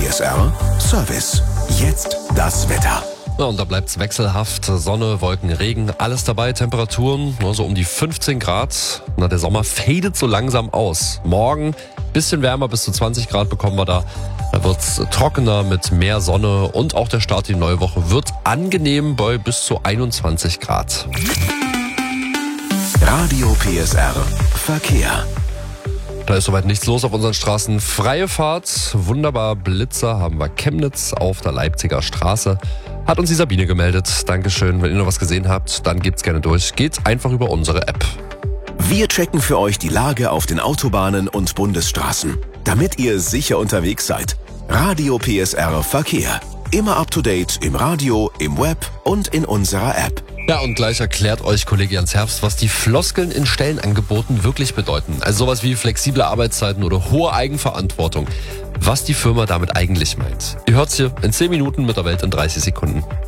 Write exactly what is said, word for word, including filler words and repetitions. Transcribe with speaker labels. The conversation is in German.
Speaker 1: S R Service. Jetzt das Wetter.
Speaker 2: Ja, und da bleibt's wechselhaft. Sonne, Wolken, Regen, alles dabei. Temperaturen nur so um die fünfzehn Grad. Na, der Sommer fadet so langsam aus. Morgen bisschen wärmer, bis zu zwanzig Grad bekommen wir da. Da wird's trockener mit mehr Sonne und auch der Start in die neue Woche wird angenehm bei bis zu einundzwanzig Grad.
Speaker 1: Radio P S R Verkehr.
Speaker 2: Da ist soweit nichts los auf unseren Straßen. Freie Fahrt, wunderbar Blitzer haben wir Chemnitz auf der Leipziger Straße. Hat uns die Sabine gemeldet. Dankeschön. Wenn ihr noch was gesehen habt, dann gebt's gerne durch. Geht einfach über unsere App.
Speaker 1: Wir checken für euch die Lage auf den Autobahnen und Bundesstraßen, damit ihr sicher unterwegs seid. Radio P S R Verkehr. Immer up to date im Radio, im Web und in unserer App.
Speaker 2: Ja, und gleich erklärt euch Kollege Jens Herbst, was die Floskeln in Stellenangeboten wirklich bedeuten. Also sowas wie flexible Arbeitszeiten oder hohe Eigenverantwortung. Was die Firma damit eigentlich meint. Ihr hört's hier in zehn Minuten mit der Welt in dreißig Sekunden.